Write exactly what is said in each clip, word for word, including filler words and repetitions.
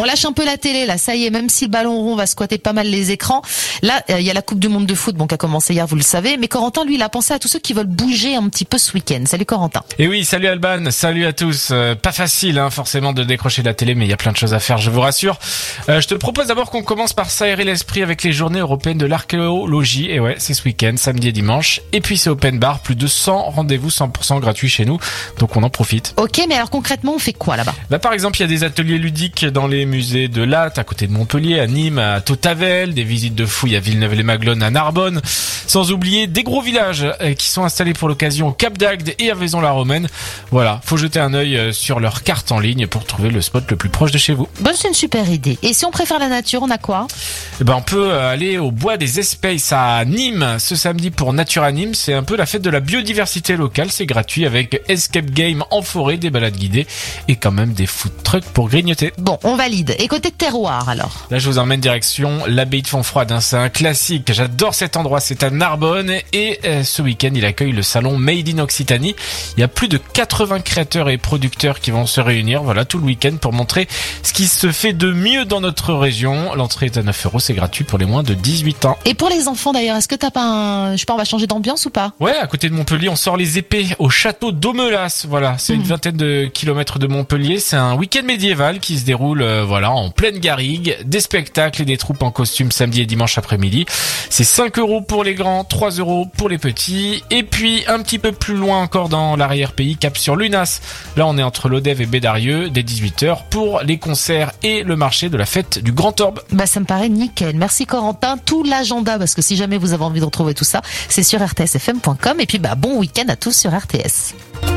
On lâche un peu la télé, là, ça y est, même si le ballon rond va squatter pas mal les écrans. Là, il euh, y a la Coupe du Monde de foot, bon, qui a commencé hier, vous le savez. Mais Corentin, lui, il a pensé à tous ceux qui veulent bouger un petit peu ce week-end. Salut Corentin. Et oui, salut Alban, salut à tous. Euh, pas facile, hein, forcément, de décrocher la télé, mais il y a plein de choses à faire, je vous rassure. Euh, je te propose d'abord qu'on commence par s'aérer l'esprit avec les journées européennes de l'archéologie. Et ouais, c'est ce week-end, samedi et dimanche. Et puis c'est open bar, plus de cent rendez-vous cent pour cent gratuits chez nous. Donc on en profite. Ok, mais alors concrètement, on fait quoi là-bas? Là, par exemple, il y a des ateliers ludiques dans les musées de Latte, à côté de Montpellier, à Nîmes, à Tautavel, des visites de fouilles à Villeneuve-les-Maglones, à Narbonne, sans oublier des gros villages qui sont installés pour l'occasion au Cap d'Agde et à Vaison-la-Romaine. Voilà, faut jeter un œil sur leur carte en ligne pour trouver le spot le plus proche de chez vous. Bon, c'est une super idée. Et si on préfère la nature, on a quoi? Eh ben, on peut aller au bois des Espèces à Nîmes ce samedi pour Nature à Nîmes. C'est un peu la fête de la biodiversité locale. C'est gratuit avec escape game en forêt, des balades guidées et quand même des food trucks pour grignoter. Bon, on valide. Et côté terroir alors? Là, je vous emmène direction l'abbaye de Fontfroide. Hein. C'est un classique. J'adore cet endroit. C'est à Narbonne et euh, ce week-end, il accueille le salon Made in Occitanie. Il y a plus de quatre-vingts créateurs et producteurs qui vont se réunir. Voilà, tout le week-end pour montrer ce qui se fait de mieux dans notre région. L'entrée est à neuf euros. C'est gratuit pour les moins de dix-huit ans. Et pour les enfants d'ailleurs, est-ce que t'as pas un... Je sais pas, on va changer d'ambiance ou pas? Ouais, à côté de Montpellier, on sort les épées au château d'Aumelas. Voilà, c'est mmh. une vingtaine de kilomètres de Montpellier. C'est un week-end médiéval qui se déroule euh, voilà en pleine garrigue. Des spectacles et des troupes en costume samedi et dimanche après-midi. C'est cinq euros pour les grands, trois euros pour les petits. Et puis un petit peu plus loin encore dans l'arrière-pays, cap sur Lunas. Là, on est entre Lodève et Bédarieux, dès dix-huit heures pour les concerts et le marché de la fête du Grand Orbe. Bah ça me paraît nickel. Merci Corentin. Tout l'agenda, parce que si jamais vous avez envie de retrouver tout ça, c'est sur r t s f m point com. Et puis bah bon week-end à tous sur R T S.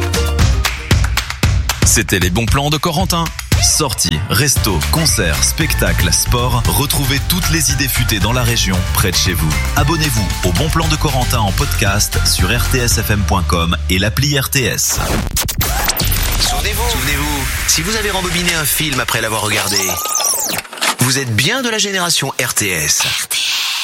C'était les bons plans de Corentin. Sorties, restos, concerts, spectacles, sport. Retrouvez toutes les idées futées dans la région, près de chez vous. Abonnez-vous au Bon Plan de Corentin en podcast sur r t s f m point com et l'appli R T S. Souvenez-vous, souvenez-vous, si vous avez rembobiné un film après l'avoir regardé, vous êtes bien de la génération R T S. R T S.